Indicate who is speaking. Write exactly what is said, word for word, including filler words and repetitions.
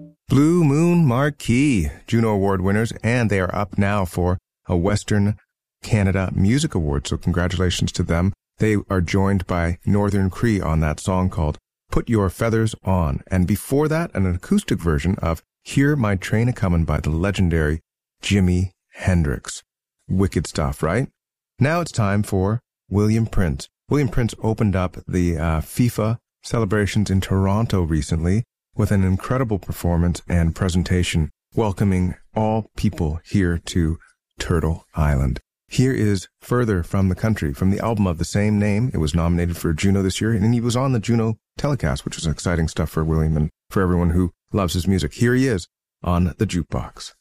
Speaker 1: Blue Moon Marquee, Juno Award winners, and they are up now for a Western Canada Music Award. So congratulations to them. They are joined by Northern Cree on that song called Put Your Feathers On. And before that, an acoustic version of Hear My Train A-Comin' by the legendary Jimi Hendrix. Wicked stuff, right? Now it's time for William Prince. William Prince opened up the uh, FIFA celebrations in Toronto recently with an incredible performance and presentation welcoming all people here to Turtle Island. Here is Further from the Country from the album of the same name. It was nominated for a Juno this year, and he was on the Juno telecast, which is exciting stuff for William and for everyone who loves his music. Here he is on the Jukebox.